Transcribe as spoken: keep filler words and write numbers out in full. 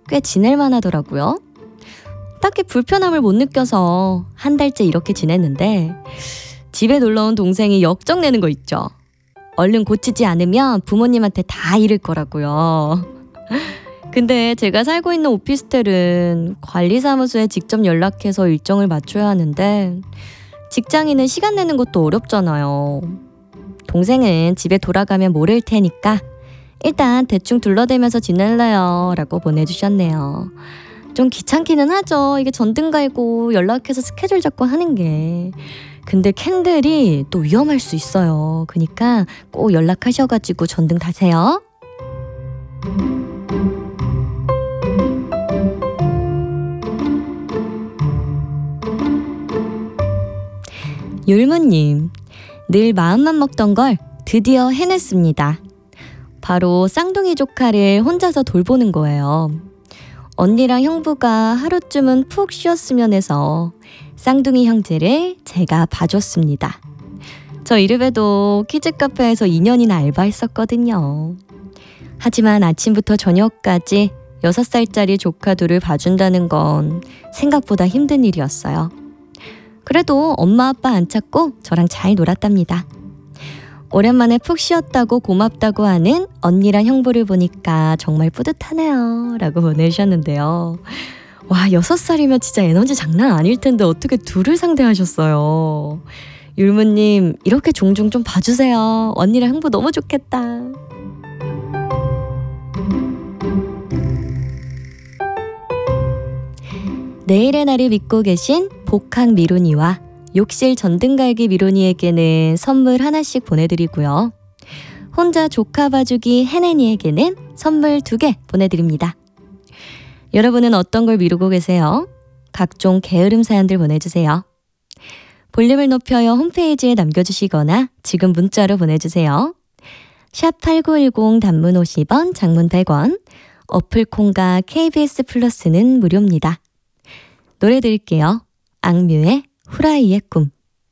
꽤 지낼만 하더라고요. 딱히 불편함을 못 느껴서 한 달째 이렇게 지냈는데 집에 놀러온 동생이 역정내는 거 있죠. 얼른 고치지 않으면 부모님한테 다 잃을 거라고요. 근데 제가 살고 있는 오피스텔은 관리사무소에 직접 연락해서 일정을 맞춰야 하는데 직장인은 시간 내는 것도 어렵잖아요. 동생은 집에 돌아가면 모를 테니까 일단 대충 둘러대면서 지낼래요 라고 보내주셨네요. 좀 귀찮기는 하죠. 이게 전등 갈고 연락해서 스케줄 잡고 하는 게. 근데 캔들이 또 위험할 수 있어요. 그러니까 꼭 연락하셔가지고 전등 다세요. 율무님, 늘 마음만 먹던 걸 드디어 해냈습니다. 바로 쌍둥이 조카를 혼자서 돌보는 거예요. 언니랑 형부가 하루쯤은 푹 쉬었으면 해서 쌍둥이 형제를 제가 봐줬습니다. 저 이름에도 키즈카페에서 이 년이나 알바했었거든요. 하지만 아침부터 저녁까지 여섯 살짜리 조카 둘을 봐준다는 건 생각보다 힘든 일이었어요. 그래도 엄마 아빠 안 찾고 저랑 잘 놀았답니다. 오랜만에 푹 쉬었다고 고맙다고 하는 언니랑 형부를 보니까 정말 뿌듯하네요 라고 보내주셨는데요. 와, 여섯 살이면 진짜 에너지 장난 아닐 텐데 어떻게 둘을 상대하셨어요. 율무님, 이렇게 종종 좀 봐주세요. 언니랑 형부 너무 좋겠다. 내일의 날을 믿고 계신 복학 미로니와 욕실 전등갈기 미로니에게는 선물 하나씩 보내드리고요. 혼자 조카 봐주기 해내니에게는 선물 두 개 보내드립니다. 여러분은 어떤 걸 미루고 계세요? 각종 게으름 사연들 보내주세요. 볼륨을 높여요 홈페이지에 남겨주시거나 지금 문자로 보내주세요. 샵 팔구일공 단문 오십 원, 장문 백 원, 어플콘과 케이비에스 플러스는 무료입니다. 노래 드릴게요. 악뮤의 후라이의 꿈.